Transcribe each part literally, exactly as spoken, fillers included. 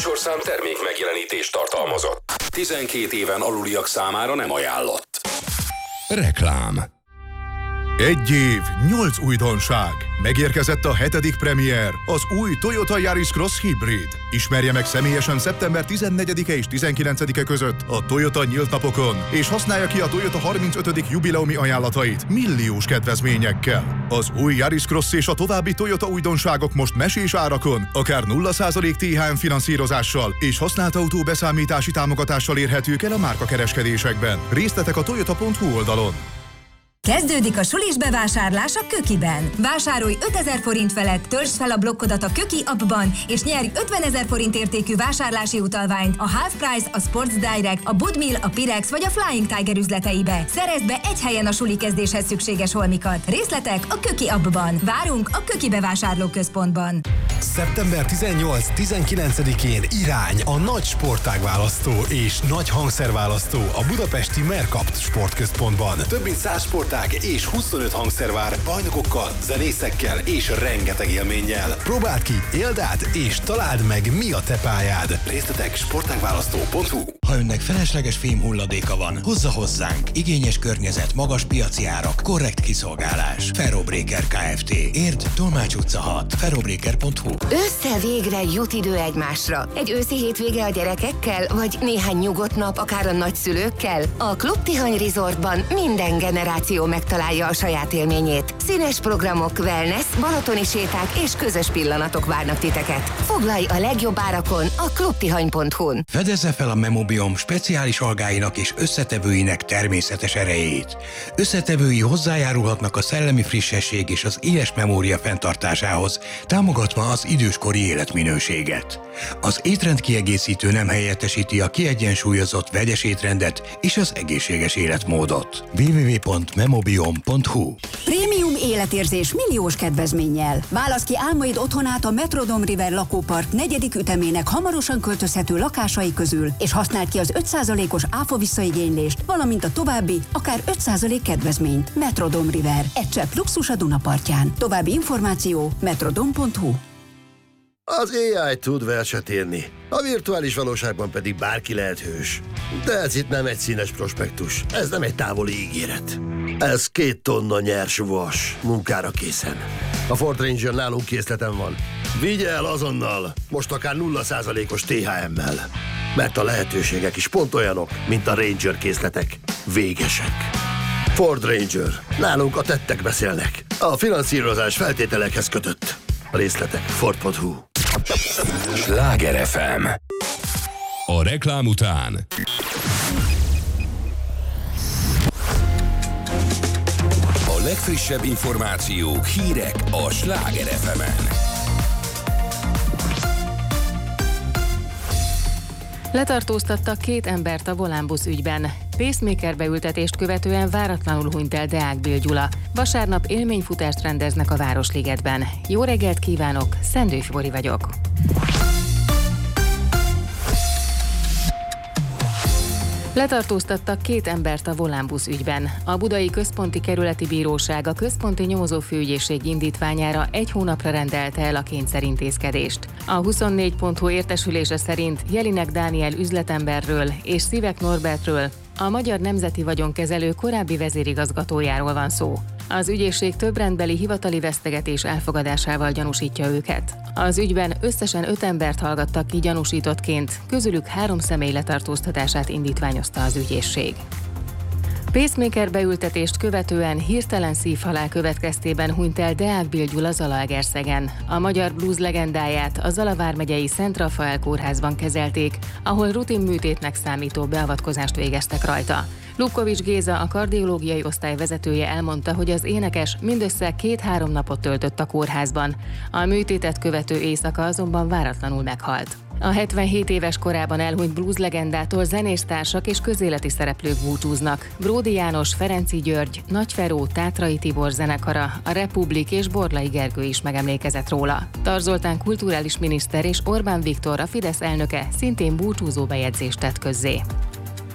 műsorszám termék megjelenítést tartalmazott. tizenkét éven aluliak számára nem ajánlott. Reklám. Egy év, nyolc újdonság. Megérkezett a hetedik premier, az új Toyota Yaris Cross Hybrid. Ismerje meg személyesen szeptember tizennegyedike és tizenkilencedike között a Toyota nyílt napokon, és használja ki a Toyota harmincötödik jubileumi ajánlatait milliós kedvezményekkel. Az új Yaris Cross és a további Toyota újdonságok most mesés árakon, akár nulla százalék té há em finanszírozással és használt autó beszámítási támogatással érhetők el a márkakereskedésekben. Részletek a toyota pont hu oldalon. Kezdődik a sulis bevásárlás a Kökiben. Vásárolj ötezer forint felett, töltsd fel a blokkodat a Köki appban, és nyerj ötvenezer forint értékű vásárlási utalványt a Half Price, a Sports Direct, a Budmil, a Pirex vagy a Flying Tiger üzleteibe. Szerezd be egy helyen a suli kezdéshez szükséges holmikat. Részletek a Köki appban. Várunk a Köki bevásárlóközpontban. szeptember tizennyolc-tizenkilencedikén irány a nagy sportágválasztó és nagy hangszerválasztó a budapesti Mercapt sportközpontban. Több mint száz sportág és huszonöt hangszer vár bajnokokkal, zenészekkel és rengeteg élménnyel. Próbáld ki, éld át és találd meg, mi a te pályád. Részletek sportágválasztó pont hu. Ha önnek felesleges fém hulladéka van, hozza hozzánk. Igényes környezet, magas piaci árak, korrekt kiszolgálás. Ferrobreaker Kft. Érd, Tolmács utca hat. ferrobreaker pont hu. Össze végre jut idő egymásra. Egy őszi hétvége a gyerekekkel, vagy néhány nyugodt nap akár a nagyszülőkkel? A Klub Tihany Resortban minden generáció megtalálja a saját élményét. Színes programok, wellness, balatoni séták és közös pillanatok várnak titeket. Foglalj a legjobb árakon a klubtihany pont hu-n. Fedezze fel a Memobiom speciális algáinak és összetevőinek természetes erejét. Összetevői hozzájárulhatnak a szellemi frissesség és az éles memória fenntartásához, támogatva az időskori életminőséget. Az étrendkiegészítő nem helyettesíti a kiegyensúlyozott vegyes étrendet és az egészséges életmódot. double-u double-u double-u pont memobiom pont hu. Prémium életérzés milliós kedvezménnyel. Válasz ki álmaid otthonát a Metrodome River lakópark negyedik ütemének hamarosan költözhető lakásai közül, és használd ki az öt százalékos áfa visszaigénylést, valamint a további, akár öt százalék kedvezményt. Metrodome River. Egy csepp luxus a Dunapartján. További információ metrodome pont hu. Az á i tud verset írni, a virtuális valóságban pedig bárki lehet hős. De ez itt nem egy színes prospektus, ez nem egy távoli ígéret. Ez két tonna nyers vas, munkára készen. A Ford Ranger nálunk készleten van. Vigye el azonnal, most akár nulla százalékos té há emmel. Mert a lehetőségek is pont olyanok, mint a Ranger készletek. Végesek. Ford Ranger. Nálunk a tettek beszélnek. A finanszírozás feltételekhez kötött. A részletek ford pont hu. Sláger ef em. A reklám után a legfrissebb információk, hírek a Sláger ef emen. Letartóztattak két embert a volánbusz ügyben. Pacemaker beültetést követően váratlanul hunyt el Deák Bill Gyula. Vasárnap élményfutást rendeznek a Városligetben. Jó reggelt kívánok, Szendő Fibori vagyok. Letartóztattak két embert a volánbusz ügyben. A Budai Központi Kerületi Bíróság a Központi Nyomozófőügyészség indítványára egy hónapra rendelte el a kényszerintézkedést. A huszonnégy pont hu értesülése szerint Jelinek Dániel üzletemberről és Szivek Norbertről, a Magyar Nemzeti Vagyonkezelő korábbi vezérigazgatójáról van szó. Az ügyészség több rendbeli hivatali vesztegetés elfogadásával gyanúsítja őket. Az ügyben összesen öt embert hallgattak ki gyanúsítottként, közülük három személy letartóztatását indítványozta az ügyészség. Pacemaker beültetést követően hirtelen szívhalál következtében hunyt el Deák Bill Gyula Zalaegerszegen. A magyar blues legendáját a Zala vármegyei Szent Rafael kórházban kezelték, ahol rutin műtétnek számító beavatkozást végeztek rajta. Lupkovics Géza, a kardiológiai osztály vezetője elmondta, hogy az énekes mindössze két-három napot töltött a kórházban. A műtétet követő éjszaka azonban váratlanul meghalt. A hetvenhét éves korában elhunyt blues legendától zenésztársak és közéleti szereplők búcsúznak. Bródi János, Ferenczy György, Nagy Feró, Tátrai Tibor zenekara, a Republik és Borlai Gergő is megemlékezett róla. Tar Zoltán kulturális miniszter és Orbán Viktor, a Fidesz elnöke szintén búcsúzó bejegyzést tett közzé.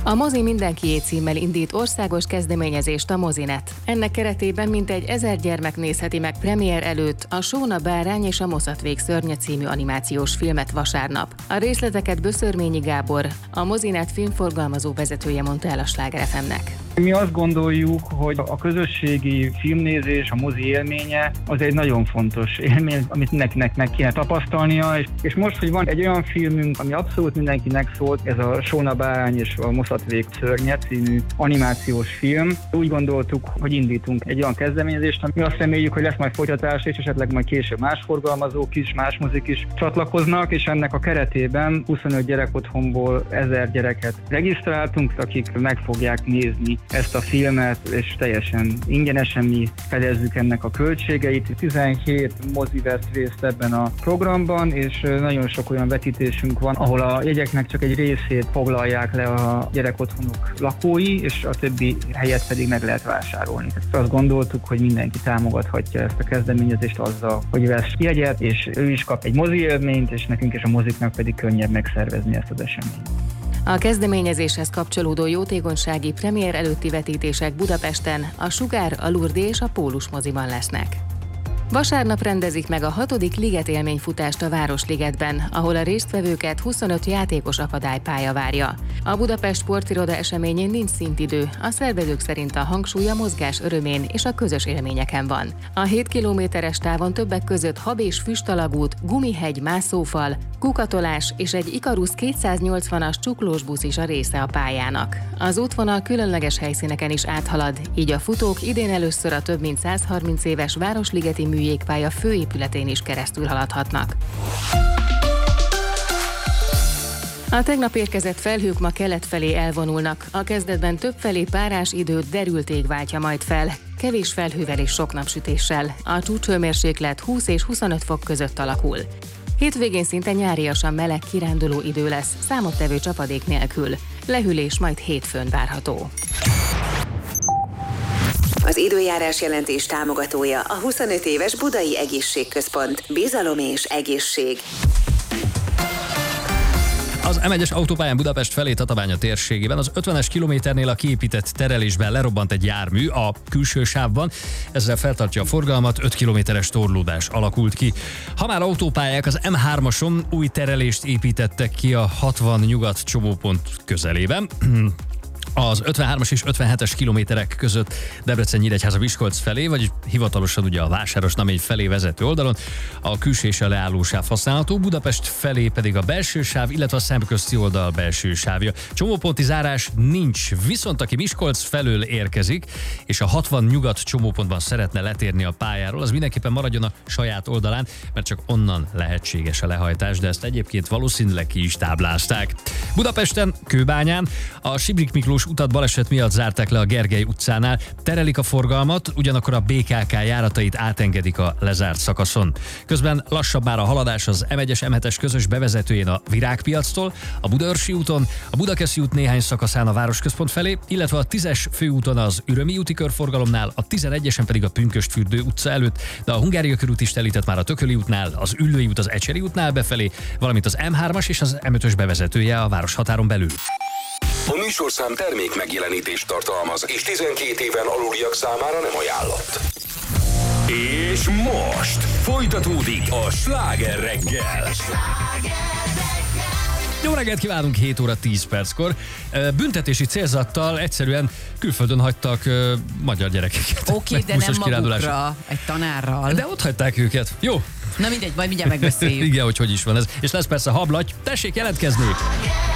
A Mozi Mindenkié címmel indít országos kezdeményezést a Mozinet. Ennek keretében mintegy ezer gyermek nézheti meg premier előtt a Sóna bárány és a Moszatvég szörnye című animációs filmet vasárnap. A részleteket Böszörményi Gábor, a Mozinet filmforgalmazó vezetője mondta el a Sláger ef em-nek. Mi azt gondoljuk, hogy a közösségi filmnézés, a mozi élménye az egy nagyon fontos élmény, amit mindenkinek meg kéne tapasztalnia, és, és most, hogy van egy olyan filmünk, ami abszolút mindenkinek szólt, ez a Sóna bárány és a Moszatvég szörnye című animációs film, úgy gondoltuk, hogy indítunk egy olyan kezdeményezést, ami azt reméljük, hogy lesz majd folytatás, és esetleg majd később más forgalmazók is, más mozik is csatlakoznak, és ennek a keretében huszonöt gyerekotthonból ezer gyereket regisztráltunk, akik meg fogják nézni ezt a filmet, és teljesen ingyenesen mi fedezzük ennek a költségeit. tizenhét mozi vesz részt ebben a programban, és nagyon sok olyan vetítésünk van, ahol a jegyeknek csak egy részét foglalják le a gyerekotthonok lakói, és a többi helyet pedig meg lehet vásárolni. Tehát azt gondoltuk, hogy mindenki támogathatja ezt a kezdeményezést azzal, hogy vesz jegyet, és ő is kap egy mozi élményt, és nekünk és a moziknak pedig könnyebb megszervezni ezt az eseményt. A kezdeményezéshez kapcsolódó jótékonysági premier előtti vetítések Budapesten a Sugár, a Lourdes és a Pólus moziban lesznek. Vasárnap rendezik meg a hatodik ligetélményfutást a Városligetben, ahol a résztvevőket huszonöt játékos akadálypálya várja. A Budapest Sportiroda eseményén nincs szintidő, a szervezők szerint a hangsúly a mozgás örömén és a közös élményeken van. A hét kilométeres távon többek között hab- és füstalagút, gumihegy, mászófal, kukatolás és egy Ikarus kétszáznyolcvanas csuklós busz is a része a pályának. Az útvonal különleges helyszíneken is áthalad, így a futók idén először a több mint százharminc éves Városligeti műjégpálya főépületén is keresztül haladhatnak. A tegnap érkezett felhők ma kelet felé elvonulnak. A kezdetben többfelé párás időt derült ég váltja majd fel, kevés felhővel és sok napsütéssel. A csúcshőmérséklet húsz és huszonöt fok között alakul. Hétvégén szinte nyáriasan meleg kiránduló idő lesz, számottevő csapadék nélkül. Lehűlés majd hétfőn várható. Az időjárás jelentés támogatója a huszonöt éves Budai Egészségközpont. Bizalom és egészség. Az em egyes autópályán Budapest felé Tatabánya térségében az ötvenes kilométernél a kiépített terelésben lerobbant egy jármű a külső sávban, ezzel feltartja a forgalmat, öt kilométeres torlódás alakult ki. Ha már autópályák, az em hármason új terelést építettek ki a hatvan nyugat csomópont közelében. Az ötvenhármas és ötvenhetes kilométerek között Debrecen-Nyíregyháza-Miskolc felé, vagy hivatalosan ugye a Vásáros-Namény felé vezető oldalon a külső és a leálló sáv használható, Budapest felé pedig a belső sáv, illetve a szemközti oldal belső sávja. Csomóponti zárás nincs, viszont aki Miskolc felől érkezik, és a hatvan nyugat csomópontban szeretne letérni a pályáról, az mindenképpen maradjon a saját oldalán, mert csak onnan lehetséges a lehajtás, de ezt egyébként valószínűleg ki is táblázták. Budapesten, Kőbányán a Sibrik Miklós utat baleset miatt zárták le a Gergely utcánál, terelik a forgalmat, ugyanakkor a bé ká ká járatait átengedik a lezárt szakaszon. Közben lassabb már a haladás az em egyes em hetes közös bevezetőjén a Virágpiactól, a Budaörsi úton, a Budakeszi út néhány szakaszán a Városközpont felé, illetve a tízes főúton az Ürömi úti körforgalomnál, a tizenegyesen pedig a Pünkösdfürdő utca előtt, de a Hungária körút is telített már a Tököli útnál, az Üllői út az Ecseri útnál befelé, valamint az em hármas és az em ötös bevezetője a városhatáron belül. A műsorszám termék megjelenítést tartalmaz, és tizenkét éven aluliak számára nem ajánlott. És most folytatódik a Sláger reggel. Jó reggelt kívánunk, hét óra tíz perckor. Büntetési célzattal egyszerűen külföldön hagytak uh, magyar gyerekeket. Oké, okay, de nem magukra, egy tanárral. De ott hagyták őket. Jó. Na mindegy, majd mindjárt megbeszéljük. Igen, hogy hogy is van ez. És lesz persze hablagy. Tessék jelentkezni!